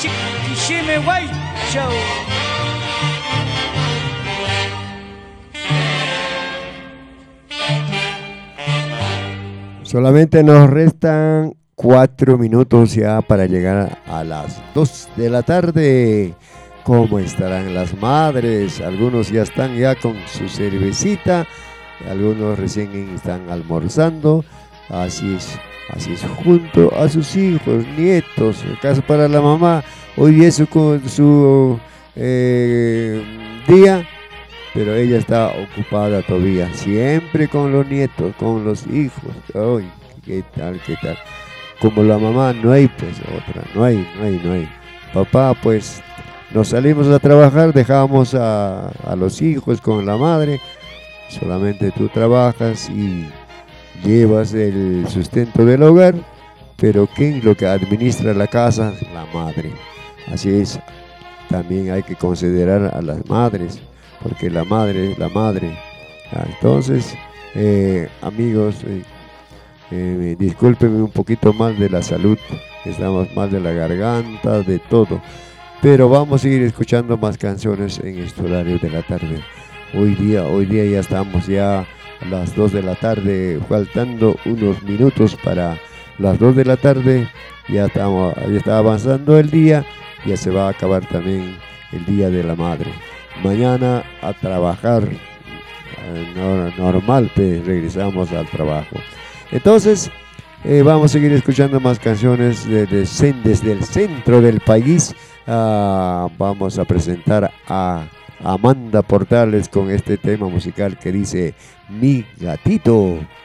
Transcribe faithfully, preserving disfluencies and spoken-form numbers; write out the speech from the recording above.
Chiquishime White Show. Solamente nos restan cuatro minutos ya para llegar a las dos de la tarde. ¿Cómo estarán las madres? Algunos ya están ya con su cervecita, algunos recién están almorzando. Así es, así es, junto a sus hijos, nietos. En caso para la mamá, hoy es su, su eh, día, pero ella está ocupada todavía, siempre con los nietos, con los hijos. Ay, qué tal, qué tal. Como la mamá no hay pues otra, no hay, no hay, no hay. Papá pues nos salimos a trabajar, dejamos a, a los hijos con la madre, solamente tú trabajas y llevas el sustento del hogar, pero ¿quién lo que administra la casa? La madre. Así es, también hay que considerar a las madres, porque la madre es la madre. Entonces, eh, amigos, eh, eh, discúlpenme un poquito más de la salud, estamos mal de la garganta, de todo. Pero vamos a seguir escuchando más canciones en este horario de la tarde. Hoy día, hoy día ya estamos ya a las dos de la tarde, faltando unos minutos para las dos de la tarde. Ya estamos, ya está avanzando el día, ya se va a acabar también el Día de la Madre. Mañana a trabajar, eh, normal, pues regresamos al trabajo. Entonces, eh, vamos a seguir escuchando más canciones de, de, de, desde el centro del país. Uh, vamos a presentar a Amanda Portales con este tema musical que dice Mi Gatito.